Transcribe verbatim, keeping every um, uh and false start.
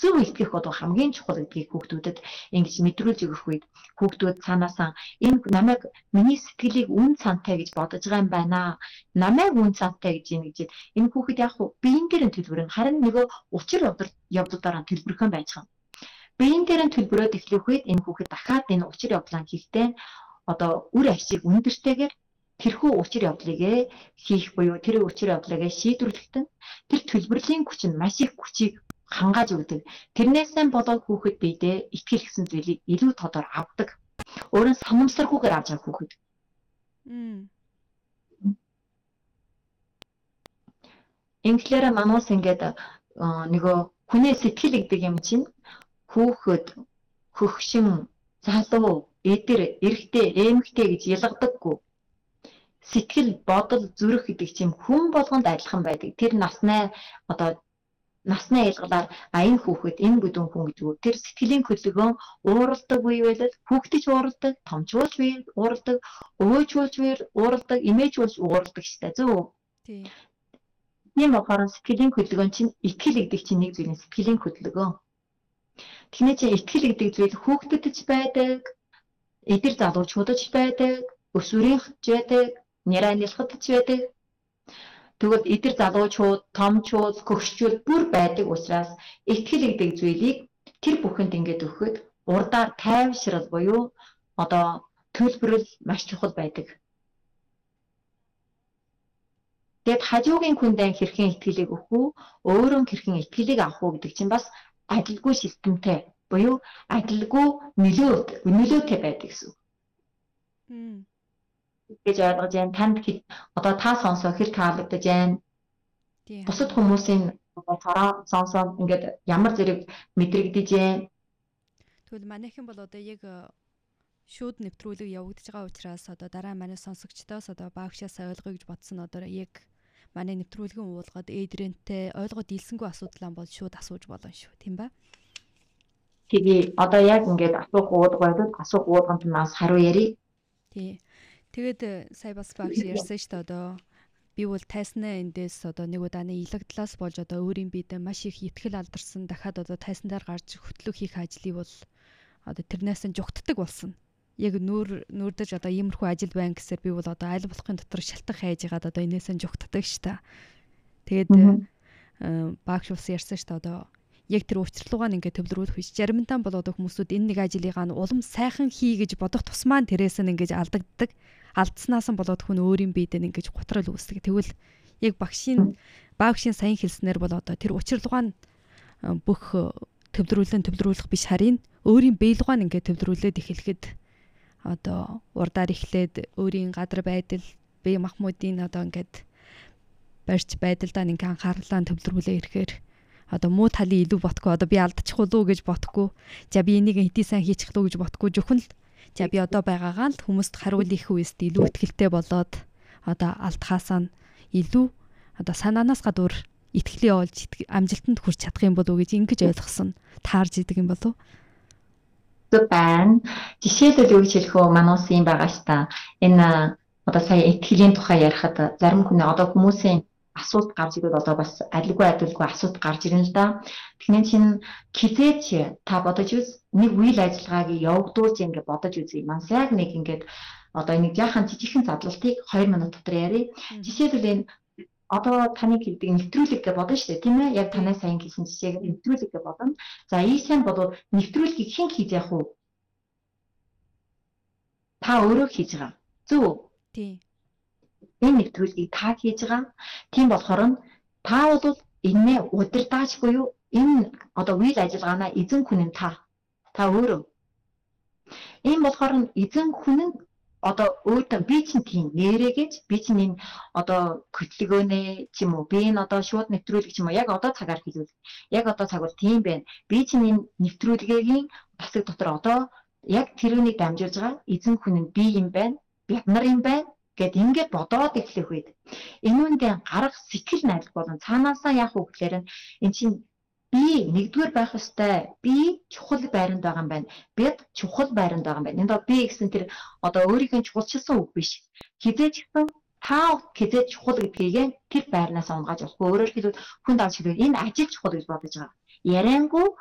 зөв итгэх одоо хамгийн чухал гэдгийг хүүхдүүдэд ингэж мэдрүүлж өгөх үед хүүхдүүд цаанаасаа энэ намайг миний сэтгэлийг үн цантай гэж бодож байгаа юм байна. Намайг үн цантай гэж юм гэж энэ хүүхэд яг биеийн дээр нь төлбөрөн харин нөгөө учир явдлаараа төлбөрхөн байж байгаа. Биеийн дээр нь төлбөрөөд эхлэх үед энэ хүүхэд дахиад энэ учир явдлаа хийхдээ одоо үр ашиг өндөртэйгээр тэрхүү учир явдлыг хийх буюу тэр учир явдлыг шийдвэрлэхэд тэр төлбөрлийн хүч нь маш их хүчийг хангааж өгдөг. Тэрнээсээ болоод хүүхэд биедээ итгэл гэсэн зүйлийг илүү тодор авдаг. Өөрөөр санамсаргүйгээр авч байгаа хүүхэд. Инглиараа манус ингээд нөгөө хүний сэтгэл гэдэг юм чинь хүүхэд, хөгшин, залуу, эдэр, эрэгтэй, эмэгтэй гэж ялгадаггүй. Сэтгэл, бодол, зүрх гэдэг чинь хүн болгонд адилхан байдаг. Тэр насны одоо насны ялгалаар аян хүүхэд, энэ бүдүүн хүн гэдэг. Тэр сэтгэлийн хөдөлгөөн ууралдаг үе байлал хүүхдэж ууралдаг, томчуулж ууралдаг, өөжүүлж ууралдаг, имээжүүлж ууралдаг штэ зөв. Тийм. Тийм болохоор сэтгэлийн хөдөлгөөн чинь итгэл гэдэг чинь нэг зүйлийн сэтгэлийн хөдөлгөөн. Тэгнэ чи итгэл гэдэг зүйл хүүхдэд ч байдаг, эдэр залуучуудад ч байдаг, өсвөрийнх ч байдаг, нярайлахад ч байдаг. Тэгвэл эдэр залуучууд, томчууд, хөгшчүүд бүр байдаг учраас итгэл гэдэг зүйлийг тэр бүхэнд ингээд өгөхөд урдаар тайвшрал буюу одоо төлбөрөл маш чухал байдаг. Тэгэд хажуугийн хүндээ хэрхэн итгэлийг өгөх үү, өөрөө хэрхэн итгэлийг авах уу гэдэг чинь бас адилгүй шилтэмтэй буюу адилгүй нөлөө нөлөөтэй байдаг гэсэн. Мм. Гэж ойлгож байна. Танд одоо та сонсоо хэр таалагдаж байна? Тийм. Бусад хүмүүсийн тараа сонсоо ингээд ямар зэрэг мэдрэгдэж байна? Тэгвэл манайхан бол одоо яг шууд нэвтрүүлэг явагдаж байгаа учраас одоо дараа манай сонсогчдоос одоо багшаасаа ойлгоё гэж бодсон одоо яг манай нэвтрүүлгийн уулгаад эйдрэнтэй ойлгоод дийлсэнгүй асуудал бол шууд асууж болно шүү, тийм ба? Тэгээ одоо яг ингээд асуух уудаг байвал асуух ууганд нас хариу ярий. Тий. Тэгээд сая бас багш ярьсан шүү дээ одоо би бол тайснаа эндээс одоо нэг удааны илагдлаас болж одоо өөрийн биедээ маш их итгэл алдарсан дахиад одоо тайсандаар гарч хөтлөх хийх ажлыг бол одоо тэрнээс нь жугтдаг болсон. Яг нүүр нүүрдэж одоо иймэрхүү ажил байна гэсээр би бол одоо аль болохын дотор шалтгаан хайж ягаад одоо энээс нь жугтдаг шүү дээ. Тэгээд багш ус ярьсан шүү дээ одоо яг тэр уучлалуугаа ингээд төвлөрүүлэх биш. Заримдаа бол одоо хүмүүсүүд энэ нэг ажлыг нь улам сайхан хий гэж бодох тусмаа тэрээс нь ингээд алдагддаг. Алдснаас нь болоод хүн өөрийн биедээ ингээд гутрал үүсдэг. Тэгвэл яг багшийн багшийн сайн хэлснээр бол одоо тэр уучлалуугаа бүх төвлөрүүлэн төвлөрүүлэх биш харин өөрийн биелугаа нь ингээд төвлөрүүлээд эхлэхэд одоо урдаар эхлээд өөрийн гадар байдал бие махбодын одоо ингээд барьж байдалдаа ингээд анхаарлаа төвлөрүүлээ ирэхээр одоо муу талын илүү ботгүй одоо би алдчих уу гэж ботгүй. За би энийг хэдий сайн хийчих лөө гэж ботгүй. Зөвхөн л за би одоо байгаагаа л хүмүүст хариулах үеэст илүү ихтэй болоод одоо алдхаасаа нь илүү одоо санаанаас гадуур итгэлээ олж амжилтанд хүрч чадах юм болов уу гэж ингэж ойлгосон. Таарж идэг юм болов уу? Зөв байна. Жишээлбэл юу гэж хэлэх вэ? Манус юм байгаа ш та. Энэ одоо сая итгэлийн тухай ярихад зарим хүн одоо хүмүүсийн асуулт гарч ирээд одоо бас адилгүй адилгүй асуулт гарч ирнэ л да. Тэгнээ чинь хизээч та бодож үз нэг үйл ажиллагааг явагдуулж ингэ бодож үзье. Манс яг нэг ингээд одоо нэг яахан жижигхэн задлалтыг хоёр минут дотор ярив. Жишээлбэл энэ одоо таны хэлдэг нэвтрүүлэг гэж бодно шүү дээ, тийм ээ? Яг танай сайн хэлсэн жишээг нэвтрүүлэг гэж бодно. За ийшээ бодвол нэвтрүүлгийг хэн хийж явах вэ? Та өөрөө хийж байгаа. Зөв. Тийм. Энэ нэвтрүүлгийг та хийж байгаа. Тийм болохоор та бол энэ удирдаач буюу энэ одоо үйл ажиллагаанаа эзэн хүн нь та. Та өөрөө. Энэ болохоор эзэн хүн нь одоо өөдөө би чинь тийм нэрээ гэж би чинь энэ одоо хөтөлгөөнэ ч юм уу би энэ одоо шууд нэвтрүүлэг ч юм уу яг одоо цагаар хэлвэл яг одоо цаг бол тийм байна. Би чинь энэ нэвтрүүлгийн тасаг дотор одоо яг тэрүүнийг дамжуулж байгаа эзэн хүн нь би юм байна. Бид нар юм байна. Гэт ингээд бодоод эхлэх үед энэ үндэ гарах сэтгэл найдах болон цаанаасаа яах вэ гэхээр эн чинь би нэгдүгээр байх ёстой. Би чухал байранд байгаа юм байна. Бид чухал байранд байгаа юм байна. Энд би гэсэн тэр одоо өөрийнхөө чухалчилсан үг биш. Хизээч гэсэн та хизээч чухал гэдгийг тэр байрнаас унгааж авахгүй. Өөрөөр хэлбэл хүн дааж хэлвэл энэ ажил чухал гэж бодож байгаа. Яриангүй